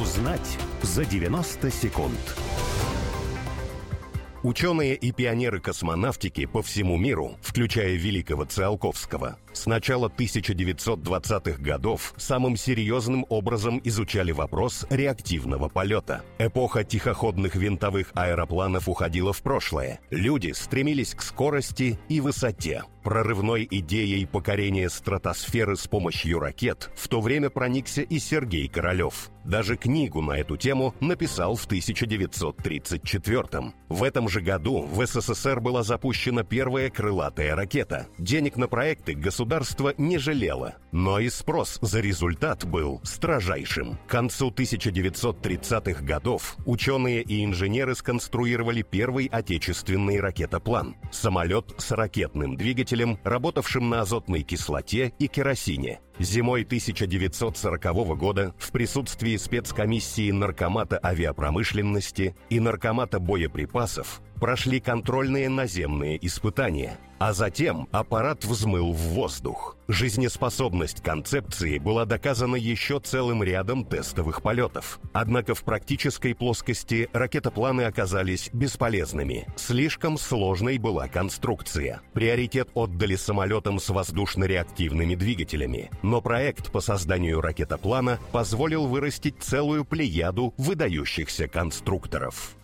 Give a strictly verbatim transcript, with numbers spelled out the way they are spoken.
Узнать за девяносто секунд. Ученые и пионеры космонавтики по всему миру, включая великого Циолковского, с начала тысяча девятьсот двадцатых годов самым серьезным образом изучали вопрос реактивного полета. Эпоха тихоходных винтовых аэропланов уходила в прошлое. Люди стремились к скорости и высоте. Прорывной идеей покорения стратосферы с помощью ракет в то время проникся и Сергей Королев. Даже книгу на эту тему написал в тысяча девятьсот тридцать четвёртом. В этом же году в СССР была запущена первая крылатая ракета. Денег на проекты государство не жалело, но и спрос за результат был строжайшим. К концу тысяча девятьсот тридцатых годов ученые и инженеры сконструировали первый отечественный ракетоплан – самолет с ракетным двигателем, работавшим на азотной кислоте и керосине. Зимой тысяча девятьсот сорокового года в присутствии спецкомиссии Наркомата авиапромышленности и Наркомата боеприпасов прошли контрольные наземные испытания, а затем аппарат взмыл в воздух. Жизнеспособность концепции была доказана еще целым рядом тестовых полетов. Однако в практической плоскости ракетопланы оказались бесполезными. Слишком сложной была конструкция. Приоритет отдали самолетам с воздушно-реактивными двигателями. Но проект по созданию ракетоплана позволил вырастить целую плеяду выдающихся конструкторов.